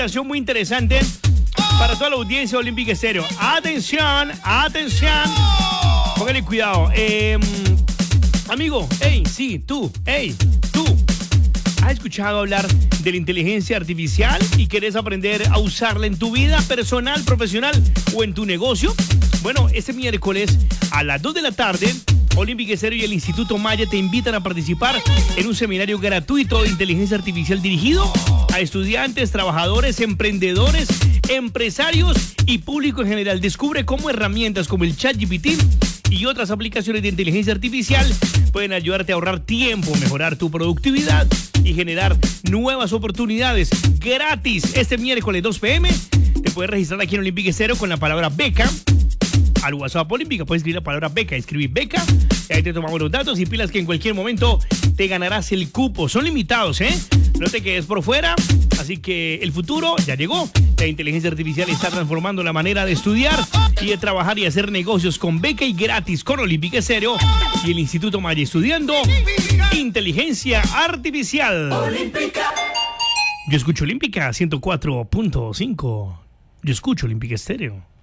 Muy interesante para toda la audiencia Olímpica Estéreo. Atención, atención. Póngale cuidado. Amigo, tú. ¿Has escuchado hablar de la inteligencia artificial y querés aprender a usarla en tu vida personal, profesional o en tu negocio? Bueno, este miércoles a las 2 de la tarde, Olímpica Estéreo y el Instituto Maya te invitan a participar en un seminario gratuito de inteligencia artificial dirigido a estudiantes, trabajadores, emprendedores, empresarios y público en general. Descubre cómo herramientas como el ChatGPT y otras aplicaciones de inteligencia artificial pueden ayudarte a ahorrar tiempo, mejorar tu productividad y generar nuevas oportunidades gratis. Este miércoles 2 p.m. te puedes registrar aquí en Olímpica Estéreo con la palabra beca. Al WhatsApp Olímpica puedes escribir la palabra beca, escribir beca, y ahí te tomamos los datos y pilas que en cualquier momento te ganarás el cupo. Son limitados, no te quedes por fuera, así que el futuro ya llegó. La inteligencia artificial está transformando la manera de estudiar y de trabajar y hacer negocios con beca y gratis con Olímpica Estéreo y el Instituto Maya estudiando inteligencia artificial. Olímpica. Yo escucho Olímpica 104.5. Yo escucho Olímpica Estéreo.